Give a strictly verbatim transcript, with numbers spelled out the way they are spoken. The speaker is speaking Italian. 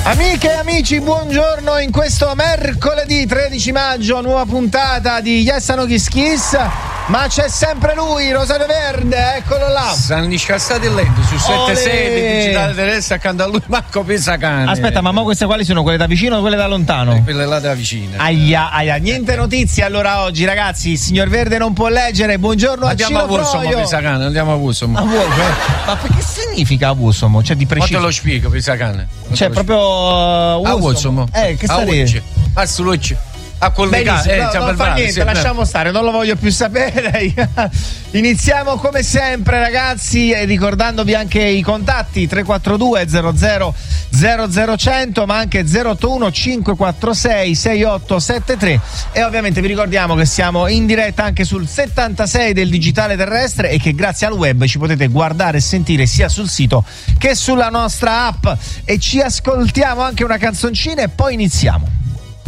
Amiche e amici, buongiorno in questo mercoledì tredici maggio, nuova puntata di Yes No Kiss Kiss, ma c'è sempre lui, Rosario Verde, eccolo là. Stanno scassati il letto su sette sei del digitale terrestre accanto a lui, Marco Pesacane. Aspetta, ma mo queste quali sono? Quelle da vicino o quelle da lontano? E quelle là da vicino. Aia, aia, niente notizie allora oggi, ragazzi. Il signor Verde non può leggere. Buongiorno a Andiamo a Wursomo, Pesacane, andiamo a Wursomo. A Wursomo? Ma che significa Wursomo? Cioè di preciso? Ma te lo spiego, Pesacane. Cioè proprio uh, a Wursomo. Eh, che sta lì? A Sulucci. A collegare, eh, no, non fa niente, sì, lasciamo stare, non lo voglio più sapere. Iniziamo come sempre, ragazzi, e ricordandovi anche i contatti tre quattro due zero zero zero zero cento, ma anche zero otto uno cinque quattro sei sei otto sette tre, e ovviamente vi ricordiamo che siamo in diretta anche sul settantasei del digitale terrestre e che grazie al web ci potete guardare e sentire sia sul sito che sulla nostra app. E ci ascoltiamo anche una canzoncina e poi iniziamo.